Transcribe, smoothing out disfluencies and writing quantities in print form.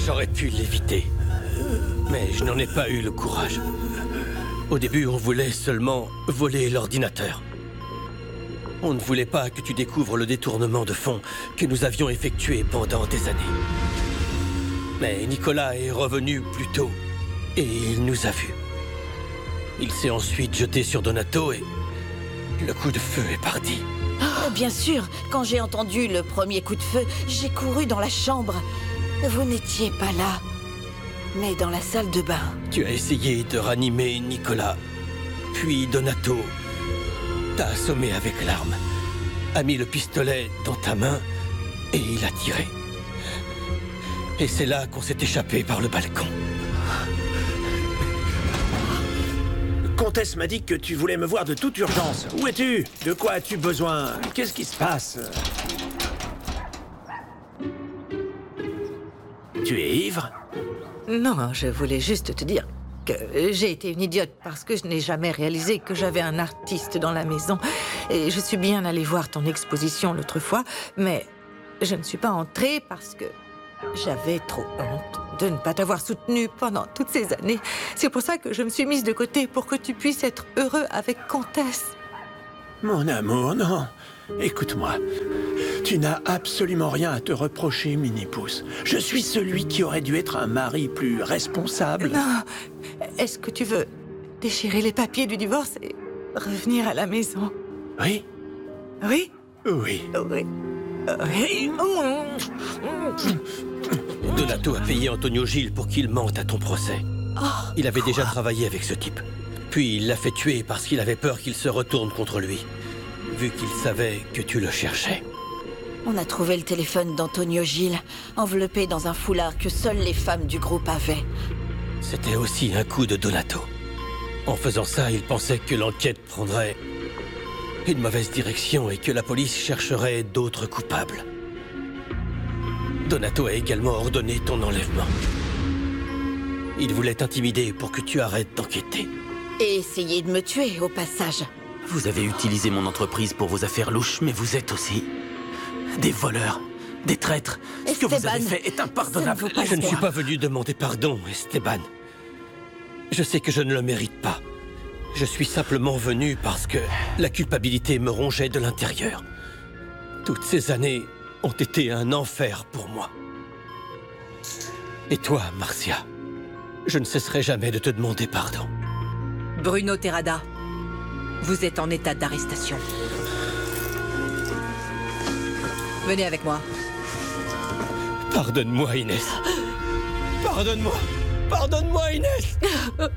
J'aurais pu l'éviter, mais je n'en ai pas eu le courage. Au début, on voulait seulement voler l'ordinateur. On ne voulait pas que tu découvres le détournement de fonds que nous avions effectué pendant des années. Mais Nicolas est revenu plus tôt et il nous a vus. Il s'est ensuite jeté sur Donato et le coup de feu est parti. Bien sûr, quand j'ai entendu le premier coup de feu, j'ai couru dans la chambre. Vous n'étiez pas là, mais dans la salle de bain. Tu as essayé de ranimer Nicolas, puis Donato t'a assommé avec l'arme, a mis le pistolet dans ta main et il a tiré. Et c'est là qu'on s'est échappé par le balcon. Comtesse m'a dit que tu voulais me voir de toute urgence. Où es-tu? De quoi as-tu besoin? Qu'est-ce qui se passe? Tu es ivre? Non, je voulais juste te dire que j'ai été une idiote parce que je n'ai jamais réalisé que j'avais un artiste dans la maison. Et je suis bien allée voir ton exposition l'autre fois, mais je ne suis pas entrée parce que j'avais trop honte de ne pas t'avoir soutenue pendant toutes ces années. C'est pour ça que je me suis mise de côté pour que tu puisses être heureux avec Comtesse. Mon amour, non. Écoute-moi. Tu n'as absolument rien à te reprocher, Mini-Pouce. Je suis celui qui aurait dû être un mari plus responsable. Non. Est-ce que tu veux déchirer les papiers du divorce et revenir à la maison? Oui? Oui? Oui. Oui. Oui. Donato a payé Antonio Gilles pour qu'il mente à ton procès. Il avait déjà travaillé avec ce type. Puis il l'a fait tuer parce qu'il avait peur qu'il se retourne contre lui, vu qu'il savait que tu le cherchais. On a trouvé le téléphone d'Antonio Gilles, enveloppé dans un foulard que seules les femmes du groupe avaient. C'était aussi un coup de Donato. En faisant ça, il pensait que l'enquête prendrait une mauvaise direction et que la police chercherait d'autres coupables. Donato a également ordonné ton enlèvement. Il voulait t'intimider pour que tu arrêtes d'enquêter. Et essayer de me tuer, au passage. Vous avez utilisé mon entreprise pour vos affaires louches, mais vous êtes aussi des voleurs, des traîtres. Ce que vous avez fait est impardonnable. Je ne suis pas venu demander pardon, Esteban. Je sais que je ne le mérite pas. Je suis simplement venu parce que la culpabilité me rongeait de l'intérieur. Toutes ces années ont été un enfer pour moi. Et toi, Marcia, je ne cesserai jamais de te demander pardon. Bruno Terrada, vous êtes en état d'arrestation. Venez avec moi. Pardonne-moi, Inès. Pardonne-moi. Pardonne-moi, Inès.